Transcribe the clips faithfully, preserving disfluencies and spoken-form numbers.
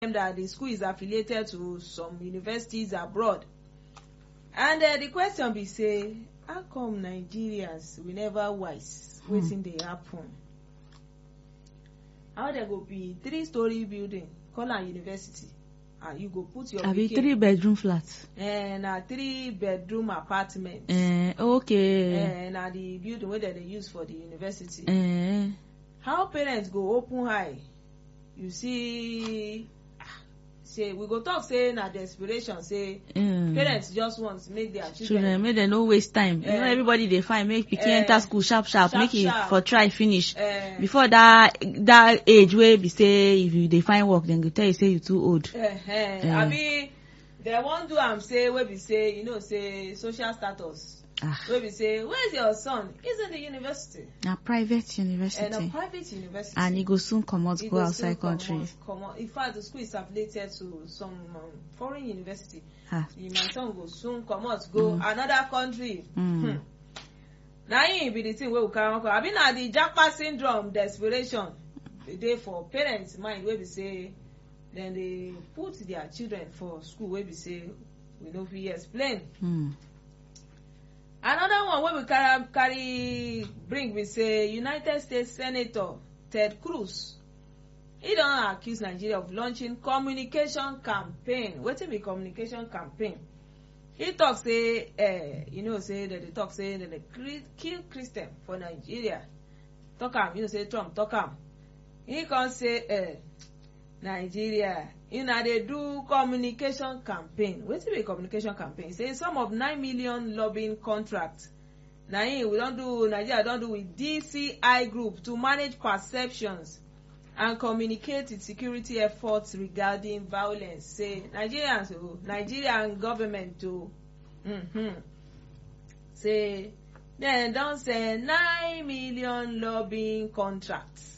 that the school is affiliated to some universities abroad. And uh, the question be say, how come Nigerians we never wise Hmm. wetin dey happen? How there go be three story building call am university and you go put your Abi pikin three bedroom flat. eh, na three bedroom apartment Eh, okay. eh, na the building wey dem dey use for the university. Eh, How parents go open eye you see ah, say we go talk say na desperation say mm. parents just want make their children, Children, make dem no waste time. Eh. You know everybody dey fine. Make pikin Eh. enter school sharp sharp. Sharp, Make e sharp. for try finish. eh, Before that that age wey be say if you dey find work, dem go tell you say you too old. eh, eh, Eh. abi dem wan do am say wey be say you know say social status Ah, wey be say where's your son? He's in the university na private and a university, private university. and e go soon comot E go go outside soon country. comot comot in fact the school is affiliated to some um, foreign university. Ah, My son go soon comot go Mm. another country. Mm. Hmm. Na im be the thing wey we carry come abi na the japa syndrome desperation dey for parents mind wey be say dem dey put their children for school wey be say we no fit explain. mm. Another one wey we carry carry bring be say United States Senator Ted Cruz he don accuse Nigeria of launching communication campaign. Wetin be communication campaign? He talk say eh, you know say dem dey talk say dem dey cri- kill Christian for Nigeria. Talk am, you know say Trump talk am. He come say eh, Nigeria una dey do communication campaign. Wetin be communication campaign? He say some of nine million lobbying contracts na im we don do Nigeria don do with D C I group to manage perceptions and communicate its security efforts regarding violence. Say Nigerians o Nigerian government o mm-hmm. say dem don send nine million lobbying contracts.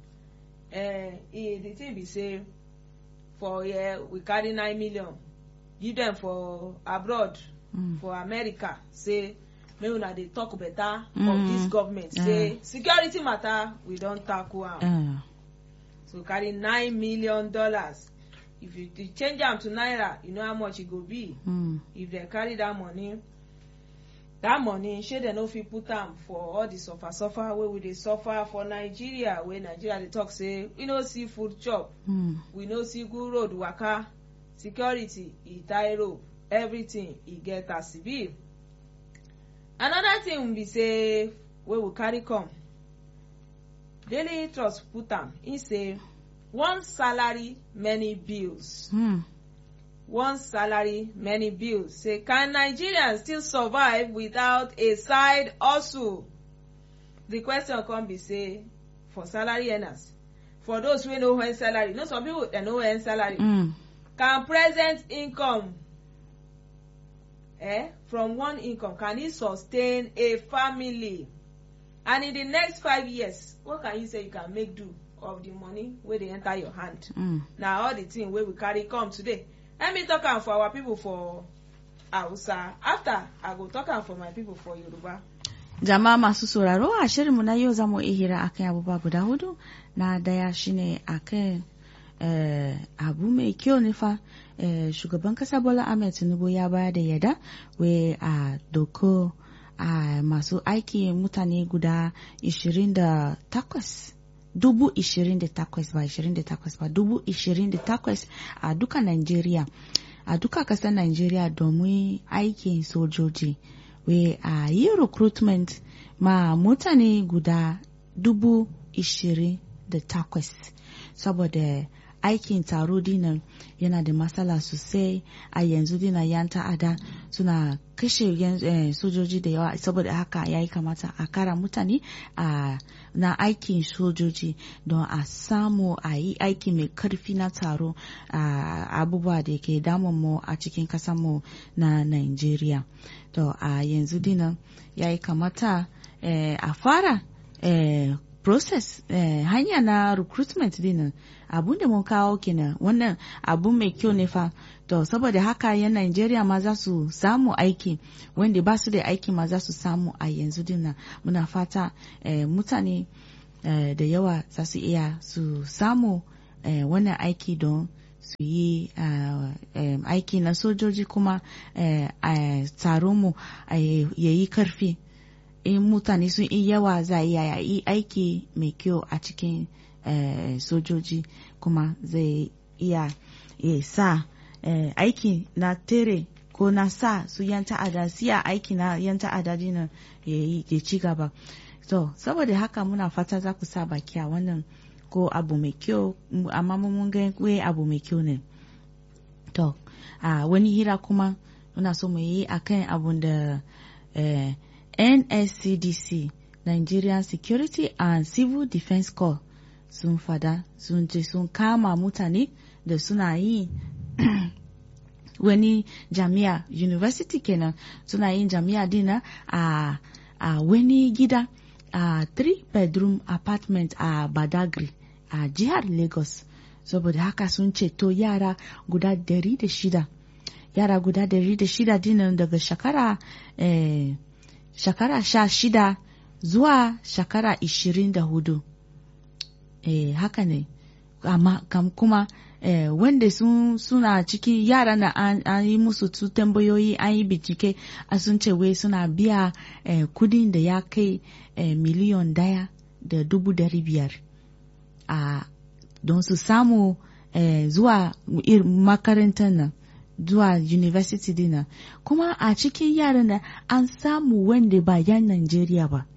Uh, the thing be say for here we carry nine million give dem for abroad. Mm. For America say make una dey talk better Mm. of this government. Yeah. Say security matter we don tackle am. Uh, So carry nine million dollars. If you, you change am to naira, you know how much e go be. mm. If dem carry that money, that money shey dem no fit put am for all the suffer suffer wey we dey suffer for Nigeria. Wey Nigeria dey talk say we no see food chop, Mm. we no see good road waka, security e tie rope, everything e get as e be. Another thing be say wey we carry come. Daily Trust put am, e say one salary many bills. Mm. One salary many bills. Say can Nigerians still survive without a side hustle? The question come be say for salary earners, for those wey no earn salary, no some people dem no earn salary. Mm. Can present income eh, from one income can it sustain a family? And in the next five years, what can you say you can make do of the money wey dey enter your hand? Mm. Na all the thing wey we carry come today. Let me talk am for our people for Hausa. After I go talk am for my people for Yoruba. Jama'a masu sauraro a shirinmu na yau zamu iya hira akan abubuwa guda hudu. Na daya shine akan eh, abu mai kyau ne fa eh, shugaban kasa Bola Ahmed Tinubu ya bayar da yada wai a doko a masu aiki mutane guda ishirin da takwas dubu ishirin da takwas ba ishirin da takwas ba dubu ishirin da takwas a duka Najeriya a duka kasar Najeriya domin aikin sojoji. We a yi recruitment ma mutane guda dubu ishirin da takwas saboda aikin taro dinan yana da matsala sosai a yanzu dina yan ta'ada suna kashe eh, sojoji da yawa saboda haka ya yi kamata a kara mutane a na aikin sojoji don a samu a yi aiki mai karfi na taro a abubuwa da ke damunmu a cikin kasanmu na Nigeria. To a yanzu dinan ya yi kamata eh, a fara eh, process eh, hanya na recruitment dinan abun da mun kawo kenan wannan abu mai kyau ne fa to saboda haka yan Nigeria ma za su samu aiki wanda ba su da aiki ma za su samu a yanzu dinan muna fata eh, mutane eh, da yawa za su iya su samu eh, wannan aiki don su yi uh, um, aiki na sojoji kuma uh, uh, tsaronmu uh, ya yi karfi. In mutane sun yi yawa za a yi aiki mai kyau a cikin uh, sojoji kuma zai iya ya sa uh, aiki na tere ko na sa su yan ta'ada siya aiki na yan ta'ada dinan ya ci gaba. So saboda haka muna fata za ku sa baki a wannan ko abu mai kyau, amma mun ga abu mai kyau ne. To a wani hira kuma muna so mu yi akan abun da uh, N S C D C, Nigerian Security and Civil Defense Corps, sun fada sun je sun kama mutane da suna yi wani jami'a university kenan, suna yin jami'a dina a a wani gida a three bedroom apartment a Badagry a jihar Lagos. Saboda haka sun ceto yara guda dari da shida yara guda dari da shida dinan daga shekara eh, shekara sha shida zuwa shekara ishirin da hudu. Eh, haka ne, amma kam kuma eh, wanda sun suna cikin yara na an, an yi musu su tambayoyi, an yi bincike, a sun ce wai suna biya eh, kudin da ya kai eh, miliyon daya da dubu dari biyar a don su samu eh, zuwa makarantar nan, zuwa university dina. Kuma a cikin yaran nan an samu wanda ba yan Najeriya ba.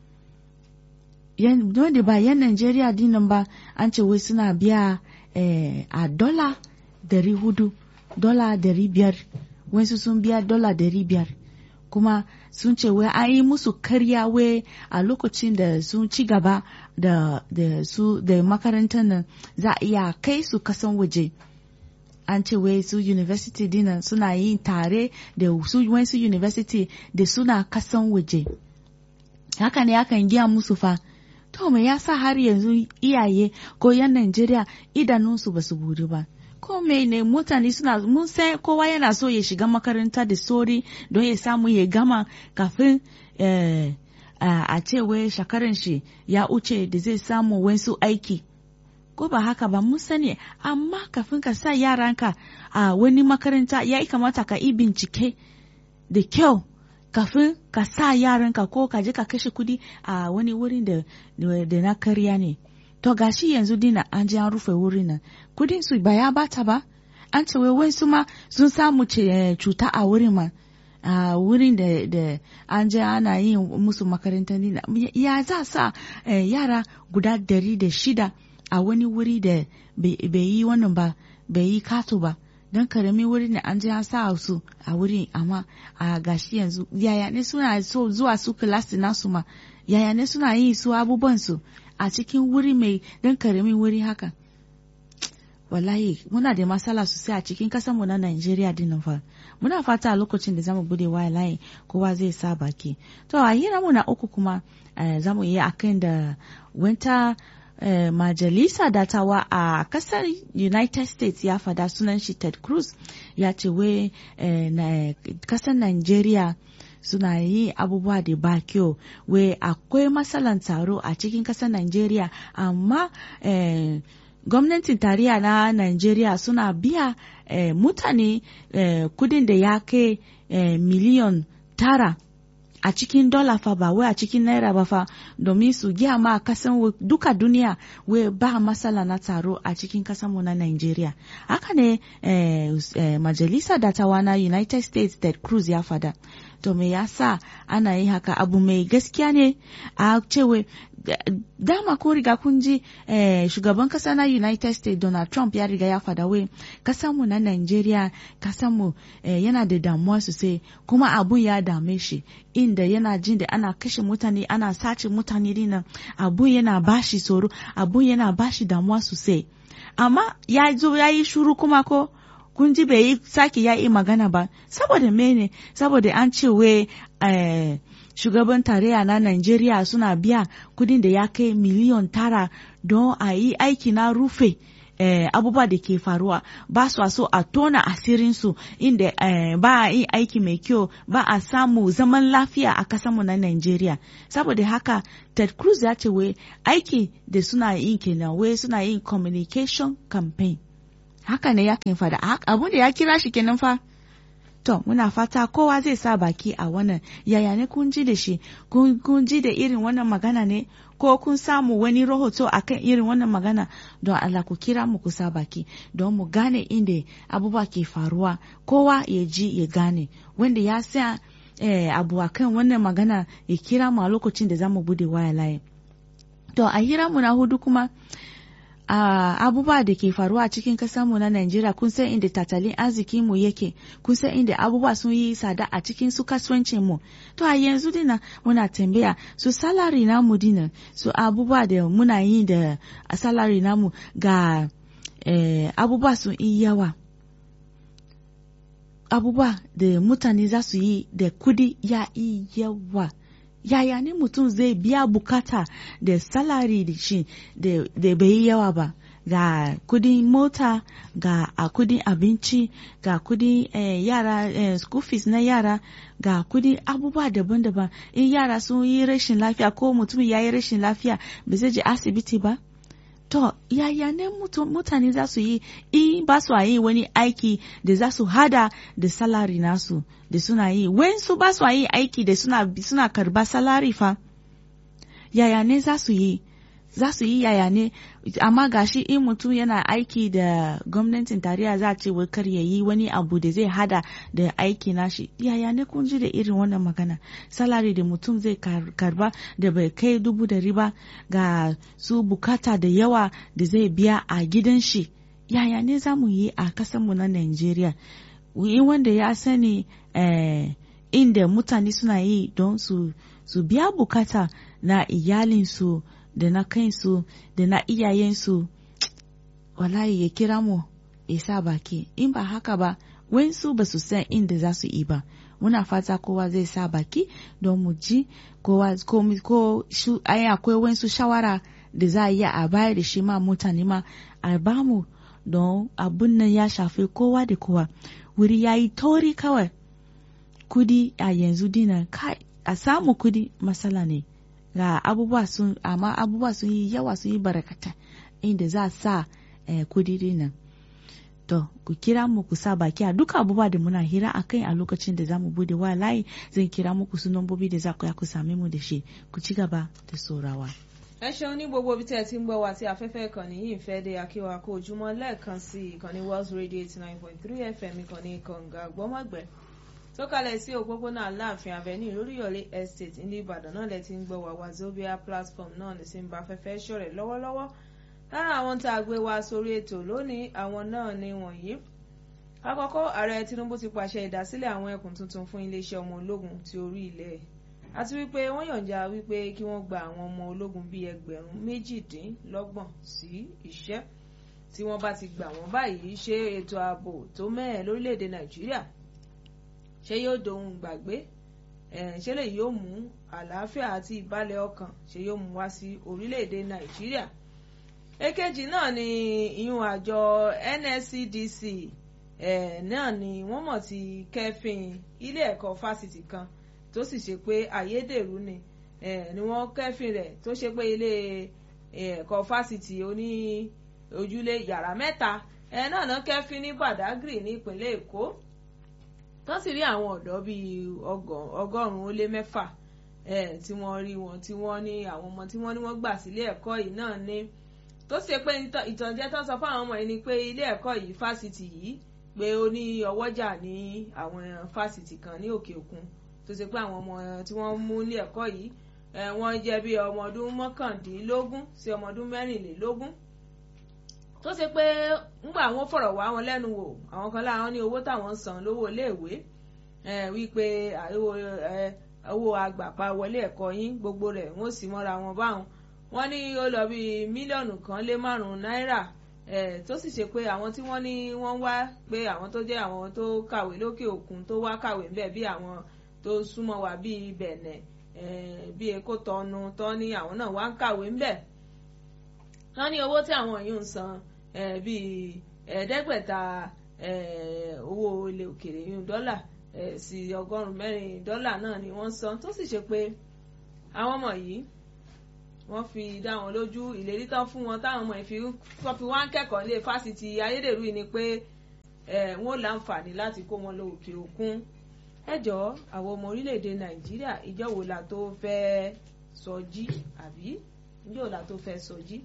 Yan, wanda ba yan Najeriya dinan ba, an ce wai suna biya eh, a dola dari hudu, dola dari biyar, wasu sun biya dola dari biyar. Kuma sun ce wai an yi musu karya wai a lokacin da sun ci gaba da, da su da makarantar nan za a iya kai su kasan waje. An ce wai su university dinan suna yin tare da su wasu university da suna kasan waje. Haka ne akan giya musu fa. To me yasa har yanzu iyaye ko yan Najeriya idanunsu ba su budu ba? Ko me ne mutane suna, mun sai kowa yana so ya shiga makaranta da sori don ya samu ya gama kafin eh, a ce wai shekaran shi ya uce da zai samu wasu aiki. Ko ba haka ba, mun sani, amma kafin ka sa yaranka a wani makaranta ya kamata ka yi bincike da kyau kafin ka sa yaranka ko ka je ka kashe kudi a wani wurin da, da na karya ne. To gashi yanzu dina an je an rufe wurin nan, kudin su ba ya bata ba, an ce wai su ma sun samu cuta a wurin ma, a wurin da, da an je ana yin musu makarantar dina. Ya za sa eh, yara guda dari da shida a wani wuri da bai yi wannan ba, bai yi kato ba, don karamin wuri ne an je an sa su a wuri, amma a gashi yanzu yaya ne suna so zuwa su kilasi nasu ma, yaya ne suna yi su abubuwan su a cikin wuri mai don karamin wuri haka. Wallahi muna da matsala sosai a cikin kasar mu na Najeriya dinnan fa. Muna fata a lokacin da zamu bude waya layin kowa zai sa baki. To a hira mu na uku kuma eh, zamu yi akan da wanta Uh, majalisa datawa a kasar United States ya fada, sunan shi Ted Cruz, ya ce wai uh, na kasar Nigeria suna yi abubuwa da ba kyau, wai akwai matsalan tsaro a cikin kasar Nigeria, amma uh, gwamnatin tarayya na Nigeria suna biya uh, mutane uh, kudin da ya kai uh, miliyon tara a cikin dola fa, ba wai a cikin naira ba fa, domin su giya ma kasan duka duniya wai ba masala na tsaro a cikin kasan mu na Nigeria. Haka ne eh, eh, majalisa dattawa na United States Ted Cruz ya fada. To me yasa ana yi haka? Abu mai gaskiya ne a cewa dama ko riga kun ji eh, shugaban kasa na United States Donald Trump ya riga ya fada wai kasanmu na Nigeria kasanmu eh, yana da damuwa sosai, kuma abun ya dame shi, inda yana jin da ana kashe mutane, ana sace mutane dinan, abun yana bashi tsoro, abun yana bashi damuwa sosai. Amma ya zo ya yi shuru kuma ko kun ji bai sake ya yi magana ba, saboda mene? Saboda an ce wai eh, shugaban tarayya na Nigeria suna biya kudin da ya kai miliyon tara don a yi aiki na rufe eh, abubuwa da ke faruwa, ba su so a tona asirinsu, inda eh, ba a yi aiki mai kyau, ba a samu zaman lafiya a kasanmu na Nigeria. Saboda haka Ted Cruz ya ce wai aiki da suna yin kenan, wai suna yin communication campaign. haka ne yakin fada abun da ya kira shi kenan fa. To muna fata kowa zai sa baki a wannan yaya ne kun ji da shi kun, kun ji da irin wannan magana ne ko kun samu wani rahoto akan irin wannan magana don Allah ku kira mu ku sa baki don mu gane inda abubuwa ke faruwa kowa ya ji ya gane wanda ya sa eh, abu akan wannan magana ya kira mu a lokacin da zamu bude waya layi. To a hira mu na hudu kuma Uh, abubuwa da ke faruwa a cikin mu na Najeriya kun san inda tattalin arzikin mu yake kun san inda abubuwa sun yi tsada a cikin su kasuwancin mu to a yanzu dina muna tambaya su salary namu dina su abubuwa da muna yi da salary namu ga eh, abubuwa sun yi yawa abubuwa da mutane za su yi da kudi ya yi yawa yaya ne mutum zai biya bukata da salari da shi da bai yi yawa ba ga kudin mota ga a kudin abinci ga kudin eh, yara eh, school fees na yara ga kudin abubuwa daban-daban in yara sun yi rashin lafiya ko mutum ya yi rashin lafiya ba zai je asibiti ba. To, yaya ne mutane za su yi in ba su yi wani aiki da za su hada da salari nasu da suna yi, wen su ba su yi aiki da suna, suna karba salari fa, yaya ne za su yi, za su yi yaya ne, amma gashi in mutum yana aiki da gwamnatin tarayya za a ce wai kar ya yi wani abu da zai hada da aiki nashi, yaya ne kun ji da irin wannan magana, salari da mutum zai karba da bai kai dubu da riba ga su bukata da yawa da zai biya a gidan shi, yaya ne za mu yi a kasanmu na Najeriya, wanda ya sani eh, inda mutane suna yi don su, su biya bukata na iyalinsu da na kansu da na iyayensu wallahi ya kira mu ya sa baki in ba haka ba wayansu ba su san inda za su yi ba muna fata kowa zai sa baki don mu ji kowa ko, ko shu, ai akwai wayansu shawara da za a yi a bayar da shi ma mutane ma a bamu don abun nan ya shafi kowa da kowa wuri ya yi tauri kawai kudi a yanzu dina kai a samu kudi matsala ne ga abubuwa sun amma abubuwa sun yi yawa sun yi barakata inda za a sa eh, kudi nan to ku kira mu ku sa baki a duka abubuwa da muna hira a kai a lokacin da za mu bude waya layi zan kira muku su nambobi da za ku ya ku same mu da shi ku ci gaba da saurawa. ẹ ṣeun ní gbogbo ibi tí ẹ ti ń gbọ́ wá sí afẹ́fẹ́ ìkànnì yìí ìfẹ́ dé akíwa kó ojúmọ́ lẹ́ẹ̀kan sí ìkànnì World Radio eighty nine point three F M ìkànnì kànga gbọ́mọ̀gbẹ́ tó kalẹ̀ sí òpópónà Aláàfin Avenue lóríyọ̀lé Estate ní Ìbàdàn náà lẹ ti ń gbọ́ wá Wazobia platform náà lè sì ń bá afẹ́fẹ́ ṣọ̀rẹ́ lọ́wọ́lọ́wọ́ lára àwọn tá a gbé wá sórí ètò lónìí àwọn náà ni wọ̀nyí. Àkọ́kọ́, ààrẹ Tinubu ti pàṣẹ ìdásílẹ̀ àwọn ẹkùn tuntun fún iléeṣẹ́ ọmọ ológun ti orí ilẹ̀ àti wípé wọ́n yọ̀ǹda wípé kí wọ́n gba àwọn ọmọ ológun bíi ẹgbẹ̀rún méjìdínlọ́gbọ̀n sí iṣẹ́ tí wọ́n bá ti gbà wọ́n báyìí ṣe ètò ààbò tó mẹ́ẹ̀ lórílẹ̀‐èdè Nàìjíríà ṣé yóò dohun gbàgbé ṣé lè yóò mú àlàáfíà àti ìbálẹ̀ ọkàn ṣé yóò mú wá sí orílẹ̀‐èdè Nàìjíríà. Èkejì náà ni ìyún àjọ N S C D C náà ni wọ́n mọ̀ ti kẹ́fìn ilé ẹ̀kọ́ fásitì kan tó sì ṣe pé ayédèrú ni ni wọ́n kẹ́fìn rẹ̀ tó ṣe pé ilé ẹ̀kọ́ fásitì oní ojúlé yàrá mẹ́ta náà náà kẹ́fìn ní Badagry ní ìpínlẹ̀ Èkó tó sì rí àwọn ọ̀dọ́ bíi ọgọ́rùn-ún ó lé mẹ́fà tí wọ́n rí wọn tí wọ́n ní àwọn ọmọ tí wọ́n ní wọ́n gbà sílé ẹ̀kọ́ yìí náà ní tó ṣe pé ìtànjẹ tó sọ fún àwọn ọmọ yìí ni pé ilé ẹ̀kọ́ yìí fásitì yìí pé ó ní ọwọ́jà ní àwọn fásitì kan ní òkè òkun tó ṣe pé àwọn ọmọ tí wọ́n mú ní ẹ̀kọ́ yìí wọ́n jẹ́ bí ọmọ ọdún mọ́kàndínlógún sí ọmọ ọdún mẹ́rìnlélógún tó ṣe pé ńgbà wọ́n fọ̀rọ̀ wá wọn lẹ́nu wò àwọn kan láwọn ní owó táwọn ń san lówó iléèwé wípé owó àgbàpá wọlé ẹ̀kọ́ yín gbogbo rẹ̀ wọ́n sì mọ́ra wọn báwọn wọ́n ní ó lọ bí mílíọ̀nù kan lé márùn-ún náírà tó sì ṣe pé àwọn tí wọ́n ní wọ́n wá pé àwọn tó jẹ́ àwọn tó kàwé lókè òkun tó wá kàwé ńbẹ̀ bí àwọn tó súnmọ́ wa bíi Bẹ̀nẹ̀ bíi Èkó tọ́nu tọ́ ní àwọn náà wá ń kàwé ńbẹ̀ wọ́n ní owó tí àwọn yìí ń san bíi ẹ̀ẹ́dẹ́gbẹ̀ta owó ilẹ̀ òkèèrè yìí dọ́là sí ọgọ́rùn-ún mẹ́rin dọ́là náà ni wọ́n san tó sì ṣe pé àwọn ọmọ yìí wọ́n fi dá wọn lójú ìlérí tán fún wọn táwọn ọmọ ìfi wọ́n fi wá ń kẹ́kọ̀ọ́ lé fásitì ayédèrú yìí ni pé ẹ̀ wọ́n láǹfààní láti kó wọn lọ òkè òkun. ẹ jọ̀ọ́ àwọn ọmọ orílẹ̀-èdè nàìjíríà ìjọ wo la tó fẹ́ sọjí àbí ìjọ wo la tó fẹ́ sọjí.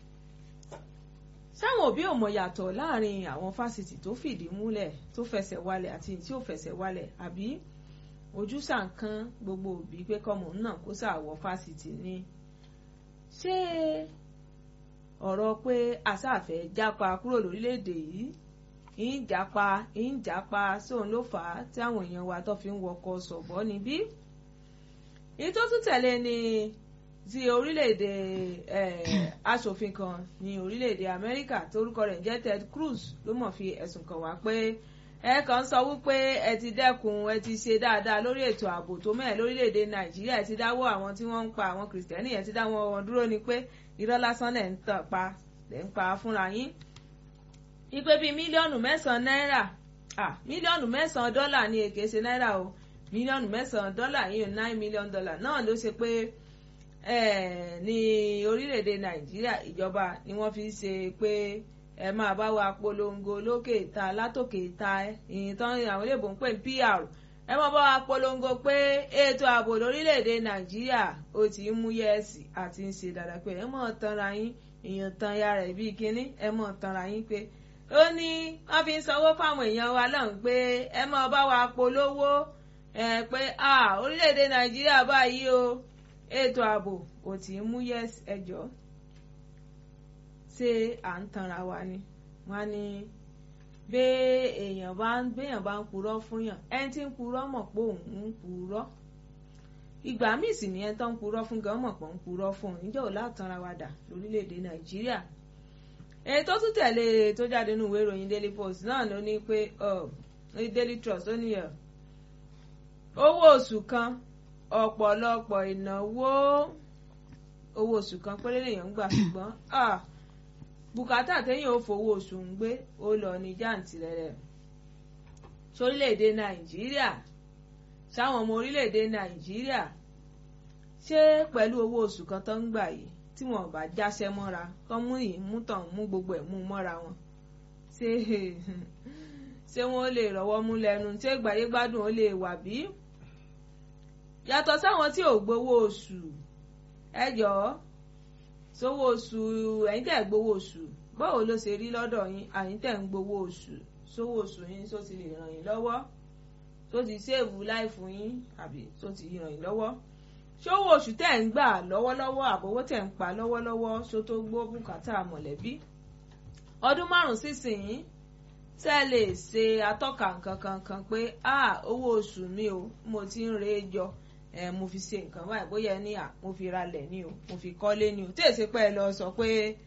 sáwọn òbí ò mọ̀ yàtọ̀ láàrin àwọn fásitì tó fìdí múlẹ̀ tó fẹsẹ̀ walẹ̀ àti tí ò fẹsẹ̀ walẹ̀ àbí ojú sàǹkan gbogbo òbí pé kọ́mọ náà kó sàwọ̀ fásitì ni. ṣé ọ̀rọ̀ pé àsáàfẹ́ jápa kúrò lórílẹ̀‐èdè yìí ń jápa ń jápa sóun ló fà á tí àwọn èèyàn wa tó fi ń wọkọ̀ sọ̀bọ́ níbí. èyí tó tún tẹ̀lé ni ti orílẹ̀‐èdè aṣòfin kan ní orílẹ̀‐èdè Amẹ́ríkà torúkọ rẹ̀ jẹ́ Ted Cruz ló mọ̀ fi ẹ̀sùn kàn wá pé ẹ kàn sọ wípé ẹ ti dẹ́kun ẹ ti ṣe dáadáa lórí ètò ààbò tó mẹ́ẹ̀ lórílẹ̀‐èdè Nàìjíríà ẹ ti dáwọ́ àwọn tí wọ́n ń pa àwọn kìrìsìtẹ́nì ẹ ti dáwọ́ wọn dúró ni pé irọ́ lásán lẹ̀ ń tàn pa lẹ̀ ń pa fúnra yín. ipe bíi mílíọ̀nù mẹ́sàn-án náírà ah mílíọ̀nù mẹ́sàn-án dọ́là ní èké ṣe náírà o mílíọ̀nù mẹ́sàn-án dọ́là yìí nine million dollar náà ló ṣe pé ní orílẹ̀‐èdè Nàìjíríà ìjọba ni wọ́n fi ṣe pé ẹ máa bá wa polongo lókè ìta látòkè ìta ìyìn tán àwọn olóògbé ń pè ní P R ẹ máa bá wa polongo pé ètò ààbò lórílẹ̀‐èdè Nàìjíríà ó ti ń mú yẹ́ẹ̀sì àti ń ṣe dáadáa pé ẹ mọ̀ tanra yín èèyàn tan ya rẹ̀ bíi kínní ẹ mọ̀ tanra yín pé ó ní wọ́n fi ń sanwó fáwọn èèyàn wa lọ́hùn pé ẹ máa bá wa polówó ẹ pé orílẹ̀‐èdè Nàìjíríà báyìí o ètò ààbò ó ti ń mú yẹ́ẹ̀sì ẹjọ́ ṣé à ń tanra wa ni wọ́n ní bẹ́ èèyàn bá ń béèyàn bá ń purọ́ fún yàn ẹni tí ń purọ́ mọ̀ pé òun ń purọ́ ìgbà míì sì ni ẹni tó ń purọ́ fún gan mọ̀ pé òun ń purọ́ fún òun níjọ́ ò látanra wa dà lórílẹ̀‐èdè Nàìjíríà. èyí tó tún tẹ̀lé tó jáde nínú ìwé ìròyìn Daily Post náà ló ní pé Daily Trust ó ní owó oṣù kan ọ̀pọ̀lọpọ̀ ìnáwó owó oṣù kan péré lèèyàn ń gbà ṣùgbọ́n bùkátà téèyàn ò fowó oṣù ń gbé ó lọ ní jàǹtìrẹrẹ. sórílẹ̀-èdè Nàìjíríà sáwọn ọmọ orílẹ̀-èdè Nàìjíríà ṣé pẹ̀lú owó oṣù kan tó ń gbà yìí tí wọn bá jáṣẹ́ mọ́ra kán mú yìí mú tàn mú gbogbo ẹ̀ mú mọ́ra wọn ṣé ṣé wọn lè rọ́wọ́ mú lẹ́nu ṣé gbàyé gbádùn ó lè wà bí. yàtọ̀ sáwọn tí ò gbowó oṣù ẹ jọ̀ọ́ sówó oṣù ẹ̀yin tẹ̀ gbowó oṣù báwo ló ṣe rí lọ́dọ̀ yín àyín tẹ̀ ń gbowó oṣù sówó oṣù yín tó ti lè ràn yín lọ́wọ́ tó ti ṣèwù láìfù yín àbí tó ti ràn yín lọ́wọ́ sówó oṣù tẹ̀ ń gbà lọ́wọ́lọ́wọ́ àbówó tẹ̀ ń pa lọ́wọ́lọ́wọ́ só tó gbó bùkátà mọ̀lẹ́bí. ọdún márùn-ún sísìnyí tẹ́ lè ṣe atọ́ka nǹkan kankan pé owó oṣù mi o mo ti ń re jọ ẹ mo fi ṣe nǹkan báyìí bóyá ní à mo fi ralẹ̀ ní o mo fi kọ́lé ní o tí èsì pẹ́ lọ sọ pé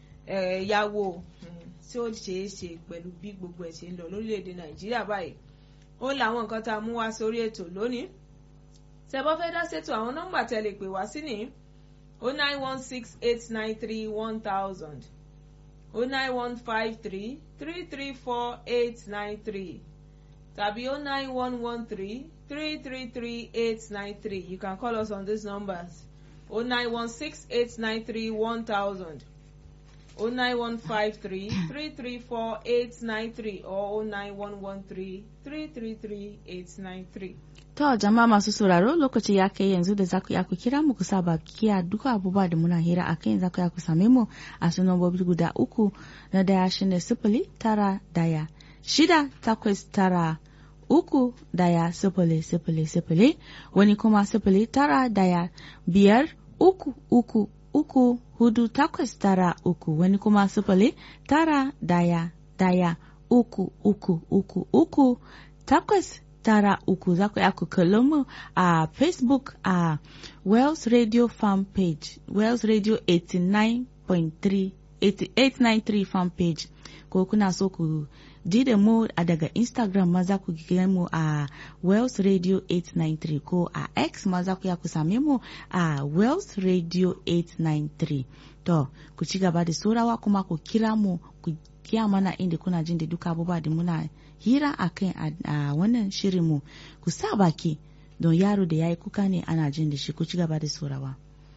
ẹ yáwó tí ó ṣeé ṣe pẹ̀lú bí gbogbo ẹ̀ ṣe ń lọ lórílẹ̀‐èdè Nàìjíríà báyìí ó làwọn nǹkan tá a mú wá sórí ètò lónìí. tẹ́ bá fẹ́ dá ṣètò àwọn nọ́mbà tẹ́ lè pè wá sí ní o nine one six eight nine three one thousand o nine one five three three three four eight nine three tàbí o nine one one three three three three eight nine three. You can call us on these numbers o nine one six eight nine three one thousand o nine one five three three three four eight nine three or o nine one one three three three three eight nine three. To jama'a masu sauraro lokaci ya kai yanzu da za ku iya ku kira mu ku sa baki a duka abubuwa da muna hira a kai za ku iya ku same mu a sunan bobi guda uku na daya shine sifili tara daya shida takwas tara uku daya sifili sifili sifili wani kuma sifili tara daya biyar uku uku uku hudu takwas tara uku wani kuma sifili tara daya daya uku uku uku uku takwas tara uku. Za ku iya ku kallon mu a Facebook a Wells Radio Fan Page, Wells Radio eighty-nine point three, eight ninety-three Fan Page, ko kuna so ku ji da mu a daga Instagram ma za ku gina mu a Wells Radio eight ninety-three ko a X ma za ku iya ku same mu a Wells Radio eight ninety-three. To ku ci gaba da saurawa kuma ku kira mu ku kiya mana inda kuna jin da duka abubuwa da muna hira a kan a wannan shirinmu ku sa baki don yaro da ya yi kuka ne ana jin da shi ku ci gaba da saurawa.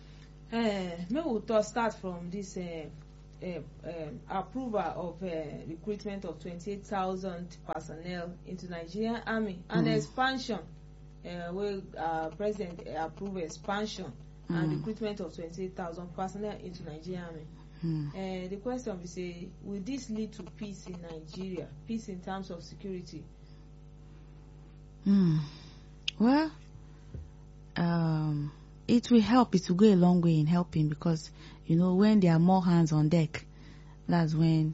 Uh, may we talk start from this uh, uh, um, approval of uh, recruitment of twenty-eight thousand personnel into Nigerian Army and Mm. expansion. Uh, where uh, President uh, approve expansion and Mm. recruitment of twenty-eight thousand personnel into Nigerian Army. Mm. Uh, the question is, say, will this lead to peace in Nigeria? Peace in terms of security? Mm. Well, um, it will help. It will go a long way in helping because, you know, when there are more hands on deck, that's when,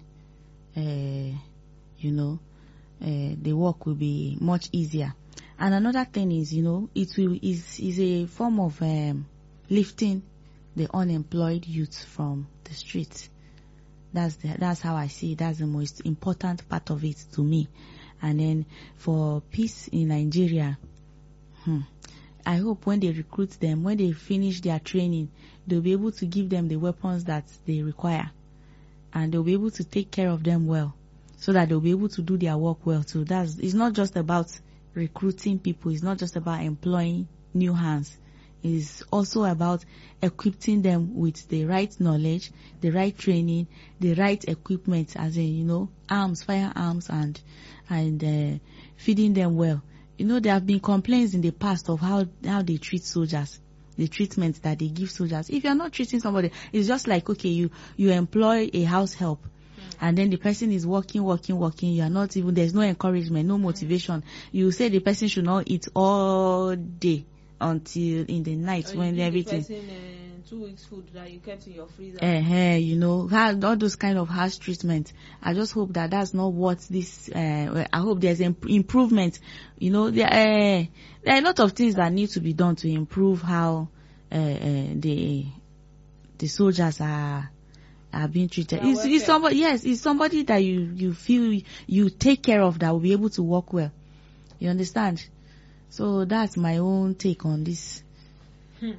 uh, you know, uh, the work will be much easier. And another thing is, you know, it will is is a form of um, lifting the unemployed youth from the streets. That's the, that's how I see it. That's the most important part of it to me. And then for peace in Nigeria, hmm, I hope when they recruit them, when they finish their training, they'll be able to give them the weapons that they require. And they'll be able to take care of them well, so that they'll be able to do their work well too. That's, it's not just about recruiting people. It's not just about employing new hands. It's also about equipping them with the right knowledge, the right training, the right equipment, as in, you know, arms, firearms, and and uh, feeding them well. You know, there have been complaints in the past of how how they treat soldiers, the treatment that they give soldiers. If you're not treating somebody, it's just like, okay, you you employ a house help, and then the person is working, working, working. You are not even, there's no encouragement, no motivation. You say the person should not eat all day until in the night Or when you give everything. the person, uh, two weeks food that you kept in your freezer. Uh, you know, how- all those kind of harsh treatment. I just hope that that's not what this. Uh, I hope there's imp- improvement. You know, there, uh, there are a lot of things that need to be done to improve how uh, uh, the the soldiers are are being treated. Their It's, it's welfare. somebody, yes, it's somebody that you you feel you take care of that will be able to work well. You understand? So that's my own take on this. Hmm.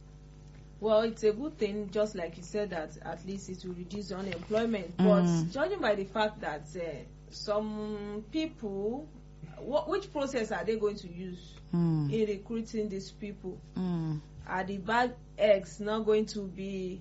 Well, it's a good thing, just like you said, that at least it will reduce unemployment. But Mm. judging by the fact that uh, some people, what, which process are they going to use Mm. in recruiting these people? Mm. Are the bad eggs not going to be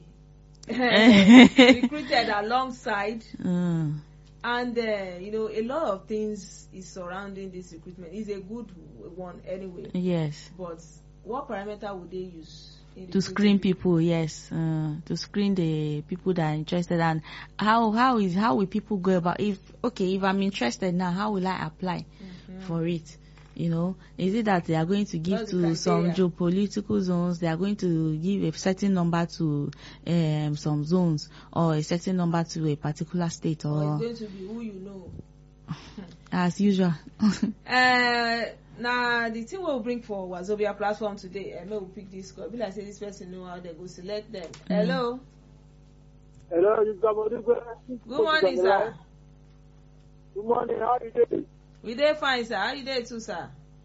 recruited alongside? Mm. And uh, you know, a lot of things is surrounding this recruitment. It's a good one anyway. Yes. But what parameter would they use in To recruiting screen people, yes, uh, to screen the people that are interested. And how how is how will people go about, if okay, if I'm interested now, how will I apply Mhm. for it? You know, is it that they are going to give What's the to some criteria? geopolitical zones, they are going to give a certain number to um, some zones, or a certain number to a particular state, Or or it's going to be who you know. as usual? Uh, now the thing we'll bring for Wazobia platform today, and we'll pick this call. Be like say this person know how they go select them. Hello. Hello, you got what you got? Good morning, sir. Good morning, how are you doing? We dey fine, sir. How you dey too, sir?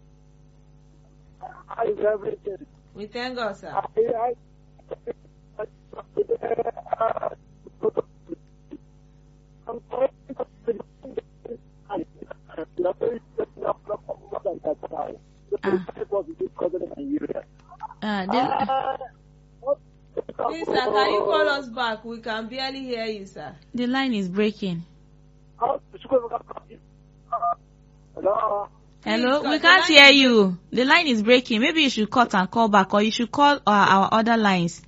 How is everything? We thank God, sir. I, I, I'm sorry. Uh, the, Please, sir, can you call us back? We can barely hear you, sir. the line is breaking. Hello? Hello, Please, we the can't line hear is you. The line is breaking. Maybe you should cut and call back, or you should call our, our other lines.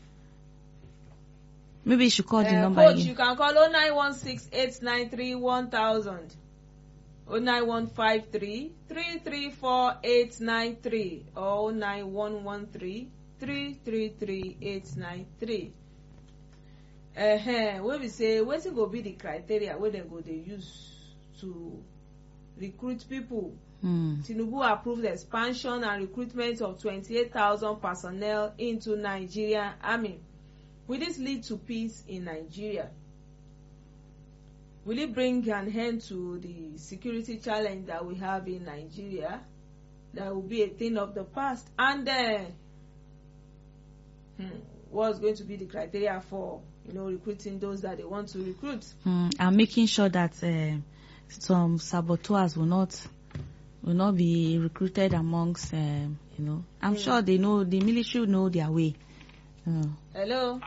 Maybe you should call the Uh, number coach, again. you can call oh nine one six, eight nine three, one thousand. oh nine one five three, three three four, eight nine three or oh nine one one three, three three three, eight nine three. Uh-huh. When we say, wetin go be the criteria wey dem go dey use to recruit people? Hmm. Tinubu approved the expansion and recruitment of twenty-eight thousand personnel into Nigerian Army. Will this lead to peace in Nigeria? Will it bring an end to the security challenge that we have in Nigeria? That will be a thing of the past. And then, uh, hmm, what's going to be the criteria for, you know, recruiting those that they want to recruit? Hmm. And making sure that uh, some saboteurs will not will not be recruited amongst, um, you know. I'm Mm. sure they know, the military know their way. Mm. Hello.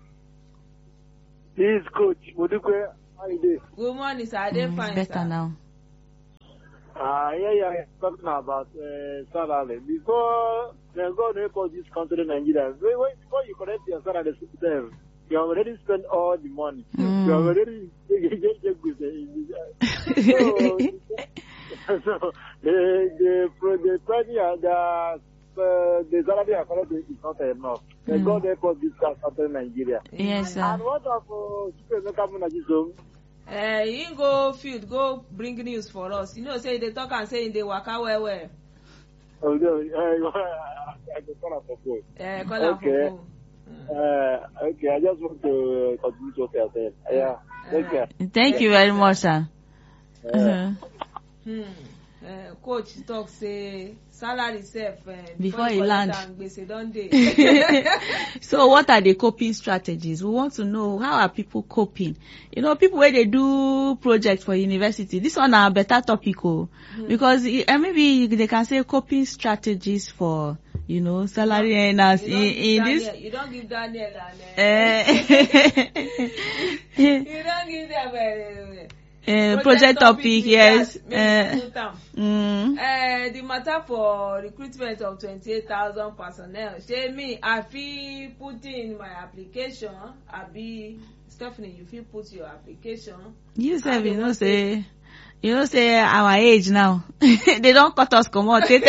This is Coach Modukwe. How you doing? Good morning, sir. I dey Mm, fine, better sir. now. Uh, yeah, yeah, talking about uh, salary. Before they go to report this country, Nigeria, wait, wait, before you collect your salary system, you already spent all the money. Mm. You already so, so the the the president the uh, the salary I collect is not enough. They Mm. go to report this country, Nigeria. Yes, sir. And what of uh, super coming at this home? Uh, you go field, go bring news for us. You know, say they talk and say they waka well well. Oh, no, uh, I just want to propose. Uh, call am for Okay. phone. Uh, okay, I just want to uh, contribute what you are saying. Yeah, take care. Thank you very much, sir. Uh, Uh-huh. Hmm. Uh, coach talk say salary sef uh, Before you he collect land. am, gbese don dey. So what are the coping strategies? We want to know how are people coping. You know, people where they do project for university, this one a better topic oh, because uh, maybe they can say coping strategies for, you know, salary earners You in, don give in this. Daniel- you don give Daniel and uh, Uh, you don give them uh, uh, project topic, with yes. that, make you Uh, put am. mm, Uh, the matter for recruitment of twenty-eight thousand personnel, shey me I fit put in my application, abi Stephanie you fit put your application. you How sef, they you know wan say, you know say our age now, they don't cut us comot. We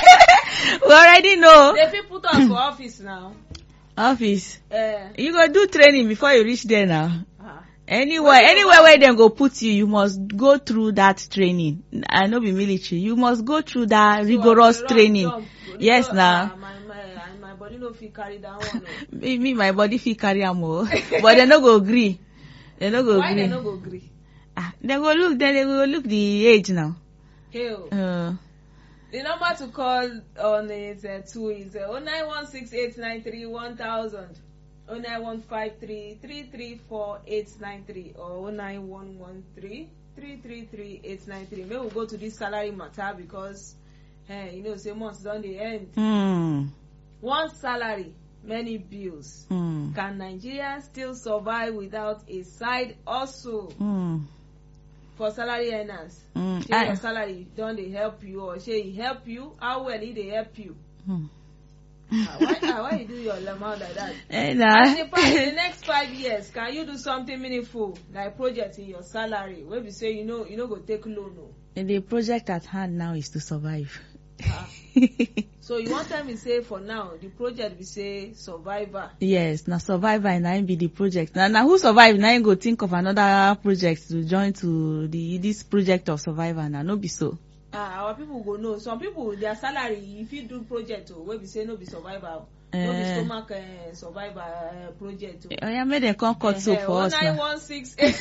already know. They fit put us for office now. Office. Uh, You go do training before you reach there now. uh, Anywhere, What you anywhere go- where them go put you, you must go through that training. I know be military. You must go through that so rigorous I go run training. jump, go Yes, do- now. ah, my my my body no fit carry that one. Oh. Me, me, my body fit carry am o, but they no go agree. They no go Why agree. they no go gree? Ah, they go look. Then they go look the age now. Hey, oh. Uh, The number to call on is uh, two is uh, oh nine one six eight nine three one thousand, oh nine one five three three three four eight nine three or oh nine one one three three three three eight nine three. Maybe we'll go to this salary matter because uh, you know say months don dey end. mm, One salary, many bills. mm, Can Nigeria still survive without a side hustle mm, for salary earners? mm. Shey your I- salary don dey help you or shey e help you? How well e dey help you? mm. Ah, why, ah, why you do your lemon like that? Eh, And nah. in the, past, in the next five years, can you do something meaningful like project in your salary? Wey be say you know you no go take loan o. The project at hand now is to survive. Ah. So you wan tell me say for now the project be say survivor. Yes, na survivor na im be the project. Na na who survive na im go think of another project to join to the this project of survivor na no be so. Ah, our people go know. Some people their salary if you do project o wey be say no be survivor, no be Eh. stomach uh, survivor uh, project o. Oya make dem come cut soap for us oh nine now. one six eight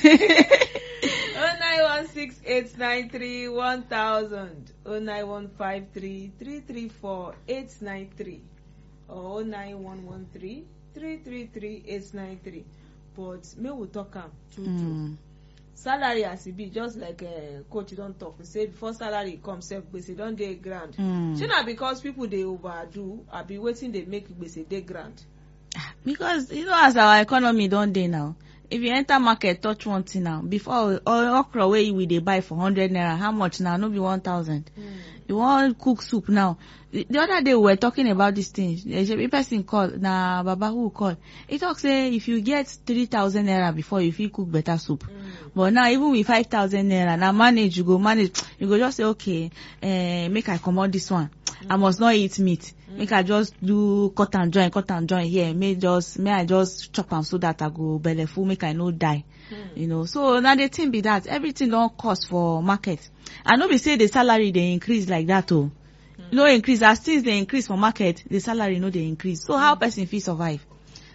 oh nine one six eight nine three one thousand oh nine one five three three three four eight nine three or oh nine one one three three three three eight nine three. But make we talk am true true. Mm. Salary as e be just like uh, coach don talk, we say before salary come sef gbese don dey ground. Mm. Shey na because people dey overdo abi wetin dey make gbese dey ground? Because you know as our economy don dey now, if you enter market touch one thing now, before or okra wey we dey buy for hundred naira, how much now? No be one thousand. Mm. You wan cook soup now. The, the other day we were talking about this thing. A person call na Baba who call. He talk say if you get three thousand naira before you fit cook better soup. Mm. But now even with five thousand naira, now manage you go manage. You go just say okay, uh, make I comot this one. Mm. I must not eat meat. Mm. Make I just do cut and join, cut and join here. May just may I just chop am so that I go belle full. Make I no die. Mm. You know. So now the thing be that everything don cost for market. I no be say the salary dey increase like that oh. Mm. No increase as things dey increase for market, the salary no dey increase. So how person fit survive?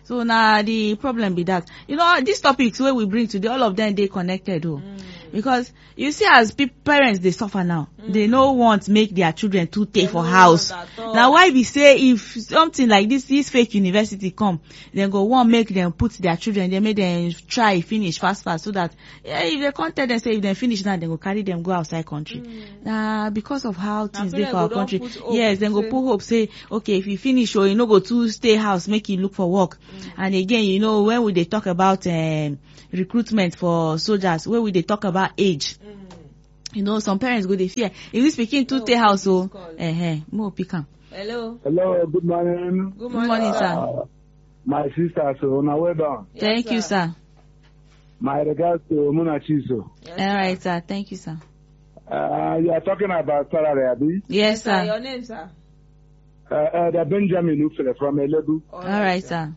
So now the problem be that, you know, these topics where we bring today, all of them they connected, oh, Mm. because you see as pe- parents they suffer now, Mm. they no want make their children too They take for no house. want at all. Now why we say if something like this, this fake university come, then go want make them put their children, they make them try finish fast fast so that yeah, if they contact them say if they finish now, they go carry them go outside country. Mm. Nah, because of how things dey parents for our go don country, put hope, yes, then go say- put hope say okay if you finish or you no go to stay house make you look for work. Mm. And again, you know when we dey talk about um, recruitment for soldiers, when we dey talk about age, Mm. you know some parents go dey fear if this pikin too No, stay house o, this call. eh mo pick am. Hello. Hello, good morning. Good Good morning, sir. Uh, my sister, so now well done. Yes, Thank you, sir. My regards to Munachiso. Yes, All sir. right, sir. Thank you, sir. Uh, you are talking about salary, Abi. Yes, Sir, sir. your name, sir. Uh, uh, the Benjamin Ufele from Elebu. All All right, sir.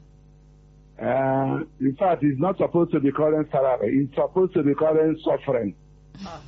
Uh, in fact, it's not supposed to be calling salary. It's supposed to be calling suffering. Ah.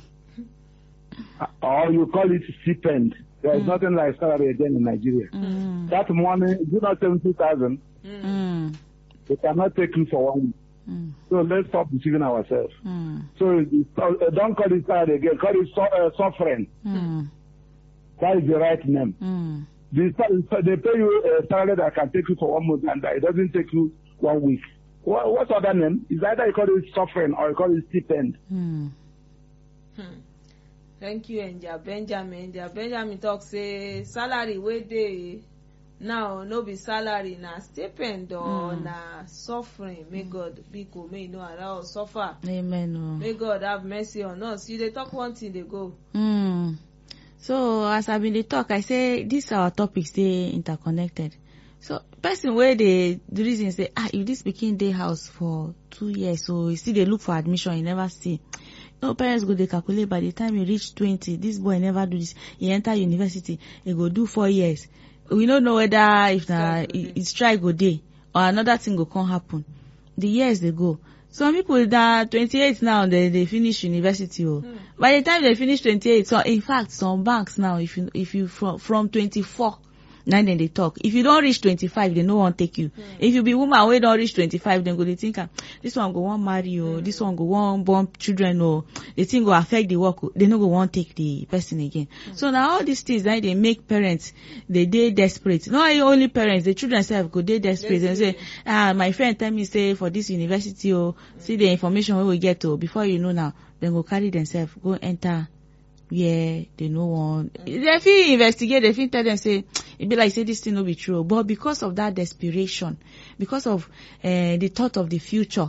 Uh, or you call it stipend. There's nothing like salary again in Nigeria. Mm. That money, do not seventy thousand. Mm. Mm. They cannot take you for one week. Mm. So let's stop deceiving ourselves. Mm. So it's, uh, don't call it salary again. Call it su- uh, suffering. Mm. That is the right name. Mm. The, sal- they pay you a salary that can take you for one month and it doesn't take you one week. What, what's other name? Is either you call it suffering or you call it stipend. Mm. Hmm. Thank you, Enja Benjamin. Enja Benjamin talk say salary wey dey now no be salary na stipend or Mm. na suffering. May God biko may no allow us suffer. Amen. Oh. May God have mercy on us. You dey talk one thing dey go. Mm. So as I been dey talk, I say these our topics dey interconnected. So person wey dey the reason say ah if this pikin dey house for two years so he still dey look for admission he never see. No parents go dey calculate by the time he reach twenty this boy never do this he enter university he go do four years. We no know whether if na Strike go dey. e strike go dey or another thing go come happen. The years dey go. Some people that twenty-eight now they they finish university oh. Mm. By the time they finish twenty-eight, so in fact some banks now if you if you from from twenty-four now then they talk. If you don't reach twenty-five, they no one take you. Mm. If you be woman wey don't reach twenty-five, then go they think ah, this one go want marry or Mm. this one go want born children or the thing go affect the work. Oh, they no go want take the person again. Mm. So now all these things that they make parents they dey desperate. Not only parents, the children self go dey desperate and say ah my friend tell me say for this university oh see the information wey we get oh before you know now then go carry themselves go enter where they no want. Mm. They fit investigate, they fit tell them say it be like say this thing no be true. But because of that desperation, because of uh, the thought of the future,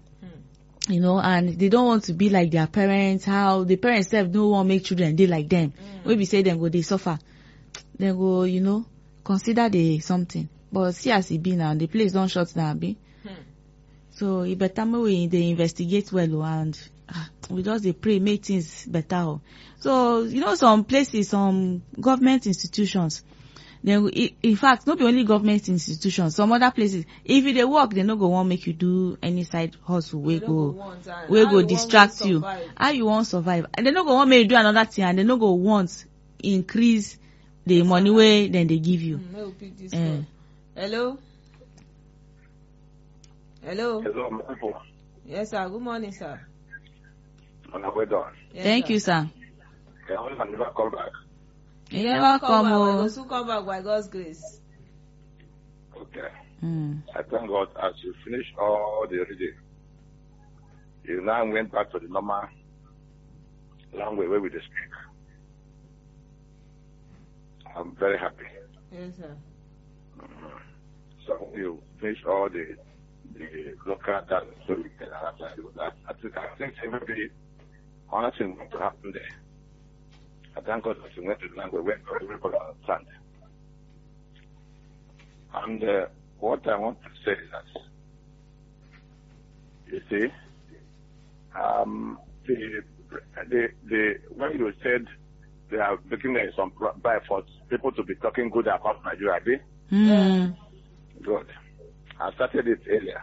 Mm. you know, and they don't want to be like their parents, how the parents self don't want make children dey like them. Mm. Wey be say them go they suffer. They go, you know, consider the something. But see as it be now, the place don't shut down, be. Hmm. So it better make we they investigate well oh, and ah, we just dey pray make things better. Oh. So you know some places, some government institutions, then in fact not be only government institutions, some other places if you dey work they no go want make you do any side hustle wey You no go go want, and wey how go you wan distract go you. survive? How you wan survive? And they no go want make you do another thing and they no go want increase the money wey dem dey give you. Mm, make we pick this Eh. call. Hello. Hello. Hello, my people. Yes, sir. Good morning, sir. On our way done. Yes, Thank sir. you, sir. The only man never come back. You Never never come come back. We oh. go soon come back by God's grace. Okay. Mm. I thank God as you finish all the reading, you now went back to the normal language where we speak. I'm very happy. Yes, sir. Mm. So you finish all the the local data so we can have that. I think I think everybody honestly want to happen there. I thank God that you went to the language where everybody understand. And uh, what I want to say is that, you see, um, the, the, the, when you said they are making uh, some by for people to be talking good about Nigeria, be Mm. good. I started it earlier.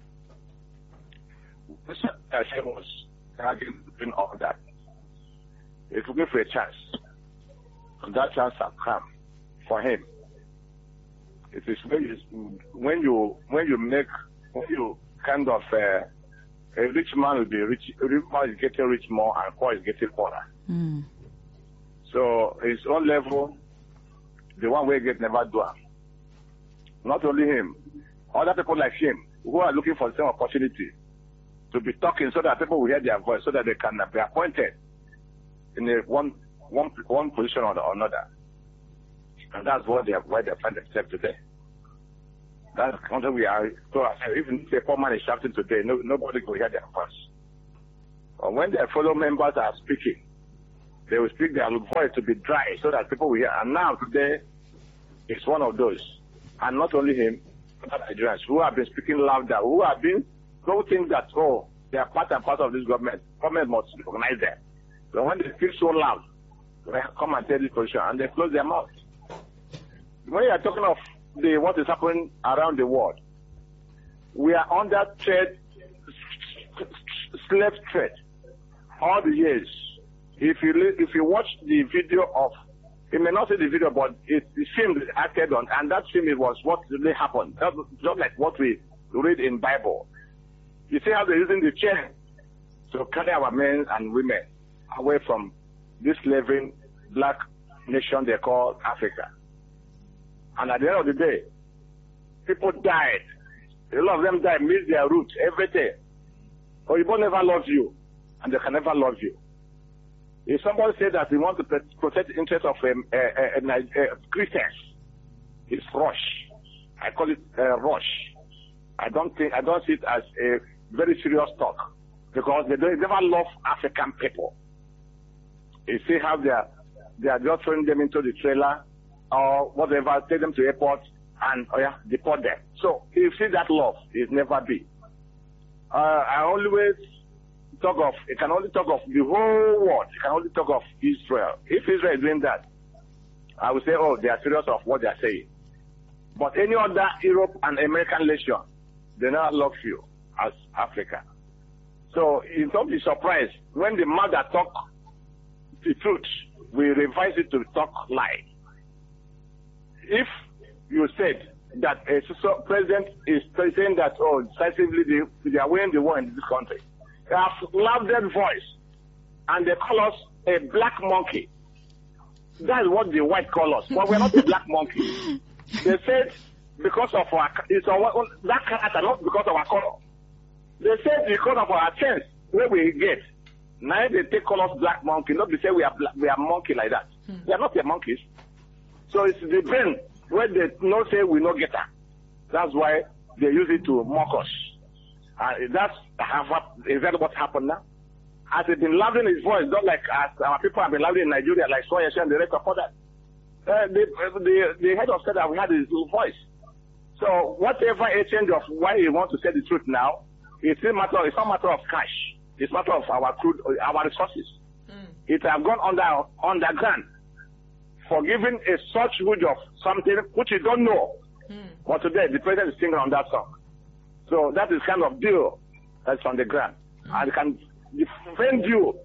This Hashem was doing all that. If we give for a chance, and that chance has come for him, It is when you when you when you make when you kind of uh, a rich man will be rich, a rich man is getting rich more, and poor is getting poorer. Mm. So his own level, the one way get never do. Not only him, other people like him who are looking for the same opportunity to be talking so that people will hear their voice, so that they can be appointed in a one one one position or another. And that's what they are, why they find themselves today. That's the country we are. So even if a poor man is shouting today, no, nobody will hear their voice. But when their fellow members are speaking, they will speak their voice to be dry so that people will hear. And now today, it's one of those. And not only him, but Nigerians who have been speaking louder, who have been, who think that, oh, they are part and part of this government. Government must recognize them. So when they speak so loud, they come and tell this position, and they close their mouth. When you are talking of the what is happening around the world, we are under trade, slave trade, all the years. If you if you watch the video of, you may not see the video, but it, the film is acted on, and that film it was what really happened. That's just like what we read in Bible. You see how they're using the chain to carry our men and women away from this living black nation they call Africa. And at the end of the day, people died. A lot of them died, missed their roots, everything. Or Igbo never loves you, and they can never love you. If somebody says that they want to protect the interests of um, uh, uh, uh, Christians, it's rush. I call it uh, rush. I don't think I don't see it as a very serious talk, because they, don't, they never love African people. You see how they are they are just throwing them into the trailer or whatever, take them to the airport and oh yeah, deport them. So you see that love is never be. Uh, I always talk of, it can only talk of the whole world. It can only talk of Israel. If Israel is doing that, I would say, oh, they are serious of what they are saying. But any other Europe and American nation, they never love you as Africa. So you don't be surprised when the mother talk the truth, we revise it to talk lie. If you said that a president is saying that, oh, decisively they, they are winning the war in this country, they have louded voice, and they call us a black monkey. That's what the white call us. But we're not a black monkey. They said because of our, it's our that character, not because of our color. They said because of our chance where we get. Now they take call us black monkey, not to say we are black, we are monkey like that. Hmm. We are not a monkeys. So it's the brain where they no say we no get her. That's why they use it to mock us. And that's have exactly what happened now. As they've been louding his voice, not like as our people have been louding in Nigeria, like Soyesha and the rest of others. Uh, the, the, the head of state that we had his voice. So whatever a change of why he wants to say the truth now, it's a matter. It's not a matter of cash. It's a matter of our crude, our resources. Mm. It has gone under underground for giving a such huge of something which you don't know. Mm. But today the president is singing on that song. So that is kind of deal that's on the ground. Mm. And can defend you.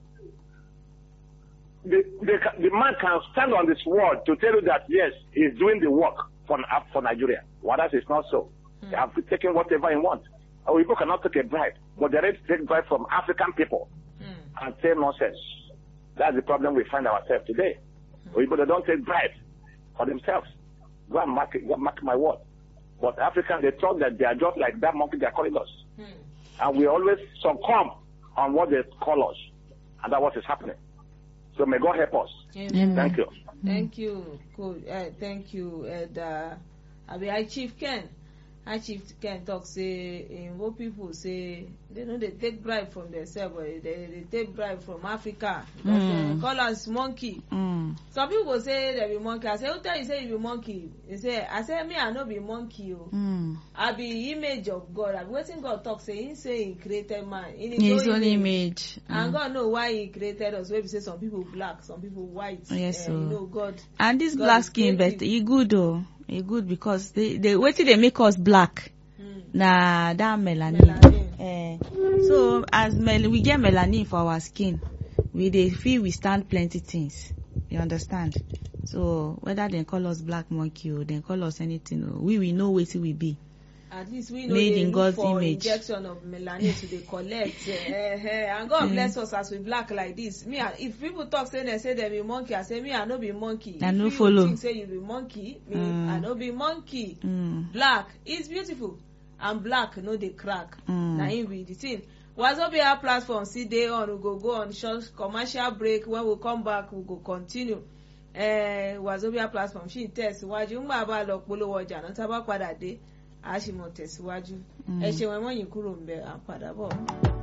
The, the, the man can stand on this word to tell you that yes, he's doing the work for, for Nigeria. Whereas it's not so. Mm. They have taken whatever he wants. Our people cannot take a bribe, but they're ready to take bribe from African people mm. and say nonsense. That's the problem we find ourselves today. Mm. People they don't take bribe for themselves. Go and mark, go and mark my word. But Africans, they thought that they are just like that monkey they're calling us. Mm. And we always succumb on what they call us. And that's what is happening. So may God help us. Amen. Thank you. Thank you. Cool. Uh, thank you. And, uh, I mean, I Chief Ken. I Chief Ken talk say, in what people say, they know they take bribe from themselves, but they, they take bribe from Africa. Mm. They call us monkey. Mm. Some people say they be monkey. I say, who tell you say you be monkey? They say, I say, me, I no be monkey. Oh. Mm. I be image of God. I be waiting God talk, say, he say he created man. In his, his own own image. image. And mm. God know why he created us. Where we say some people black, some people white. Yes, uh, you know, God. And this God black skin, but he good though. He good because they, they, what did they make us black? Mm. Nah, that melanin. melanin. Uh, so as mel we get melanin for our skin, we they feel we stand plenty things. You understand? So whether they call us black monkey or they call us anything, we we know wetin we be. At least we know Made they in look God's for image. injection of melanin to dey collect. eh, eh, and God Mm. bless us as we black like this. Me, I- if people talk say they say they be monkey, I say me I no be monkey. I if no you follow. think say you be monkey, me Mm. I no be monkey. Mm. Black is beautiful and black no dey crack. Mm. Na im be the thing. Wazobia platform still dey on. We go go on short commercial break. When we come back, we go continue. Eh, Wazobia platform ṣì ń tẹ̀síwájú. Ń gbà bá lọ polówó ọjà náà tá a bá padà dé, a ṣì mọ̀ tẹ̀síwájú. Ẹ ṣeun ẹ mọ̀ yín kúrò ń bẹ̀ à ń padà bọ̀.